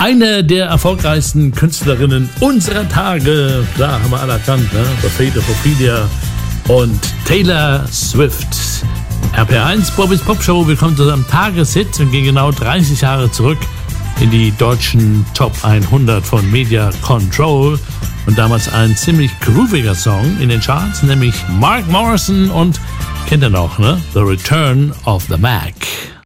Eine der erfolgreichsten Künstlerinnen unserer Tage, klar, haben wir alle erkannt, ne? Fate of Ophelia und Taylor Swift. RPR1, Bobbys Popshow, willkommen zu unserem Tageshit und gehen genau 30 Jahre zurück in die deutschen Top 100 von Media Control. Und damals ein ziemlich grooviger Song in den Charts, nämlich Mark Morrison und, kennt ihr noch, ne? The Return of the Mac.